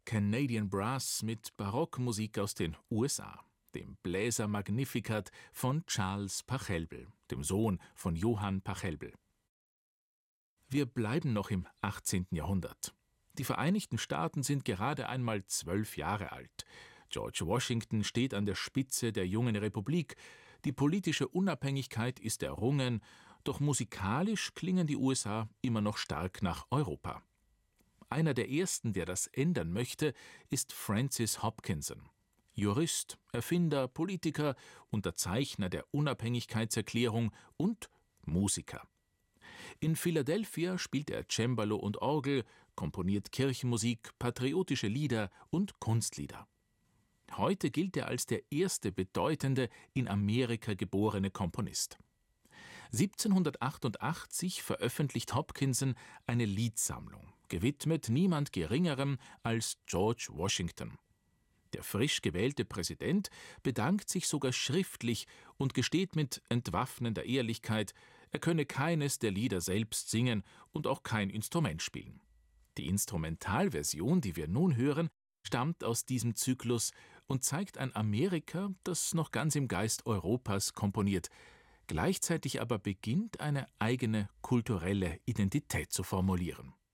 Canadian Brass mit Barockmusik aus den USA, dem Bläser Magnificat von Charles Pachelbel, dem Sohn von Johann Pachelbel. Wir bleiben noch im 18. Jahrhundert. Die Vereinigten Staaten sind gerade einmal 12 Jahre alt. George Washington steht an der Spitze der jungen Republik. Die politische Unabhängigkeit ist errungen, doch musikalisch klingen die USA immer noch stark nach Europa. Einer der ersten, der das ändern möchte, ist Francis Hopkinson. Jurist, Erfinder, Politiker, Unterzeichner der Unabhängigkeitserklärung und Musiker. In Philadelphia spielt er Cembalo und Orgel, komponiert Kirchenmusik, patriotische Lieder und Kunstlieder. Heute gilt er als der erste bedeutende in Amerika geborene Komponist. 1788 veröffentlicht Hopkinson eine Liedsammlung, gewidmet niemand Geringerem als George Washington. Der frisch gewählte Präsident bedankt sich sogar schriftlich und gesteht mit entwaffnender Ehrlichkeit, er könne keines der Lieder selbst singen und auch kein Instrument spielen. Die Instrumentalversion, die wir nun hören, stammt aus diesem Zyklus und zeigt ein Amerika, das noch ganz im Geist Europas komponiert, gleichzeitig aber beginnt, eine eigene kulturelle Identität zu formulieren.